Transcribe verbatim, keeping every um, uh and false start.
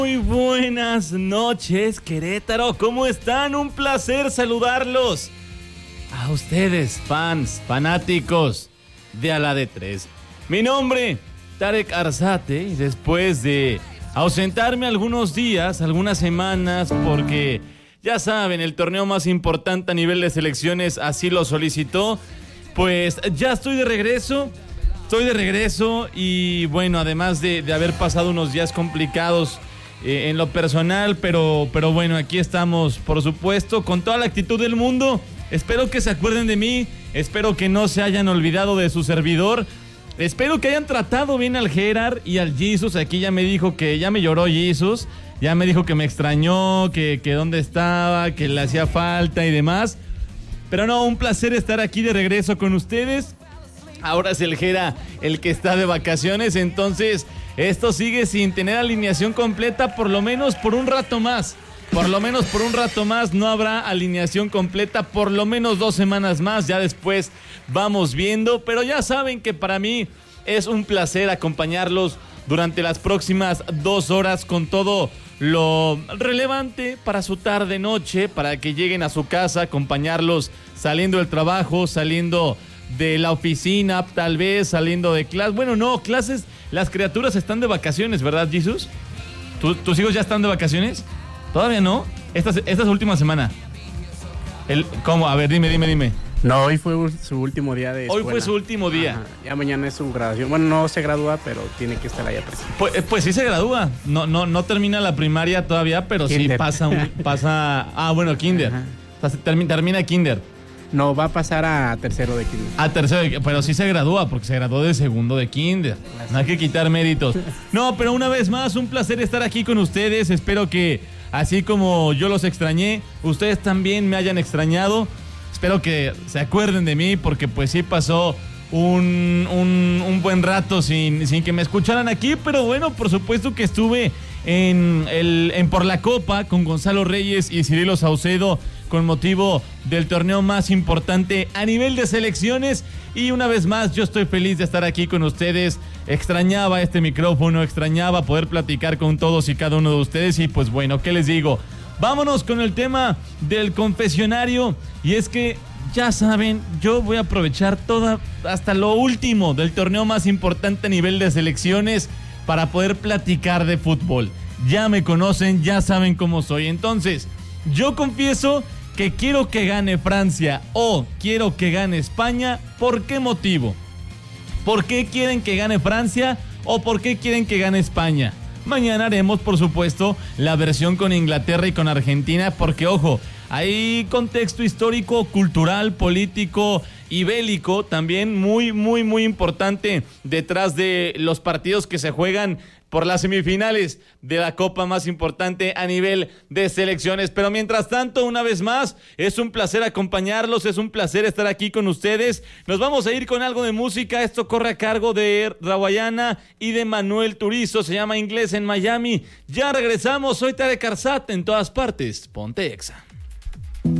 Muy buenas noches, Querétaro, ¿cómo están? Un placer saludarlos. A ustedes, fans, fanáticos de A la de Tres. Mi nombre, Tarek Arzate, y después de ausentarme algunos días, algunas semanas, porque ya saben, el torneo más importante a nivel de selecciones así lo solicitó, pues ya estoy de regreso, estoy de regreso y bueno, además de, de haber pasado unos días complicados eh, en lo personal, pero, pero bueno, aquí estamos, por supuesto, con toda la actitud del mundo. Espero que se acuerden de mí, espero que no se hayan olvidado de su servidor, espero que hayan tratado bien al Gerard y al Jesus. Aquí ya me dijo que ya me lloró Jesus, ya me dijo que me extrañó, que, que dónde estaba, que le hacía falta y demás. Pero no, un placer estar aquí de regreso con ustedes. Ahora es el Gera el que está de vacaciones, entonces esto sigue sin tener alineación completa, por lo menos por un rato más. Por lo menos por un rato más no habrá alineación completa, por lo menos dos semanas más, ya después vamos viendo. Pero ya saben que para mí es un placer acompañarlos durante las próximas dos horas con todo lo relevante para su tarde noche, para que lleguen a su casa, acompañarlos saliendo del trabajo, saliendo de la oficina, tal vez saliendo de clase. Bueno, no, clases, las criaturas están de vacaciones, ¿verdad, Jesus? ¿Tú, ¿Tus hijos ya están de vacaciones? ¿Todavía no? Esta, esta es la última semana. El, ¿Cómo? A ver, dime, dime, dime. No, hoy fue su último día de escuela. Hoy fue su último día. Ajá. Ya mañana es su graduación. Bueno, no se gradúa, pero tiene que estar allá presente. Pues, pues sí se gradúa. No, no, no termina la primaria todavía, pero kinder. Sí pasa un, pasa. Ah, bueno, kinder. O sea, termina, termina kinder. No, va a pasar a tercero de kinder. A tercero de, pero sí se gradúa, porque se graduó de segundo de kinder. No hay que quitar méritos. No, pero una vez más, un placer estar aquí con ustedes. Espero que, así como yo los extrañé, ustedes también me hayan extrañado. Espero que se acuerden de mí, porque pues sí pasó un, un, un buen rato sin, sin que me escucharan aquí. Pero bueno, por supuesto que estuve en, el, en Por la Copa con Gonzalo Reyes y Cirilo Saucedo, con motivo del torneo más importante a nivel de selecciones. Y una vez más, yo estoy feliz de estar aquí con ustedes. Extrañaba este micrófono, extrañaba poder platicar con todos y cada uno de ustedes. Y pues bueno, ¿qué les digo? Vámonos con el tema del confesionario. Y es que, ya saben, yo voy a aprovechar toda, hasta lo último del torneo más importante a nivel de selecciones para poder platicar de fútbol. Ya me conocen, ya saben cómo soy. Entonces, yo confieso que quiero que gane Francia o quiero que gane España. ¿Por qué motivo? ¿Por qué quieren que gane Francia o por qué quieren que gane España? Mañana haremos, por supuesto, la versión con Inglaterra y con Argentina, porque, ojo, hay contexto histórico, cultural, político y bélico también muy, muy, muy importante detrás de los partidos que se juegan por las semifinales de la Copa más importante a nivel de selecciones. Pero mientras tanto, una vez más, es un placer acompañarlos, es un placer estar aquí con ustedes. Nos vamos a ir con algo de música. Esto corre a cargo de Rawayana y de Manuel Turizo. Se llama Inglés en Miami. Ya regresamos. Soy Tarek Arzate, en todas partes. Ponte Exa.